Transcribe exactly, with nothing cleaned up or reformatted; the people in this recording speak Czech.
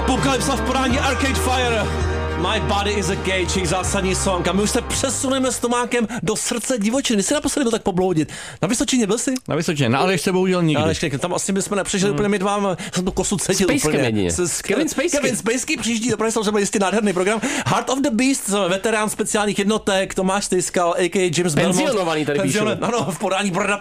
Apokalypsa v podání Arcade Fire. My Body is a Cage, jejich zásadní song. A my už se přesuneme s Tomákem do srdce divočiny. Jsi naposledy byl tak pobloudit. Na Vysočině byl jsi? Na Vysočině, no ale ještě bohužel nikdy. Ale ještě, tam asi bychom nepřišli hmm. úplně my dva, jsem tu kosu cítil úplně. S Kevin Spacey. Kevin Spacey přijíždí, dopravě jsem byl jistý nádherný program. Heart of the Beast, veterán speciálních jednotek, Tomáš Tyskal, a k a. James Belmont. Penzionovaný tady píšu. Ano, v podání Brada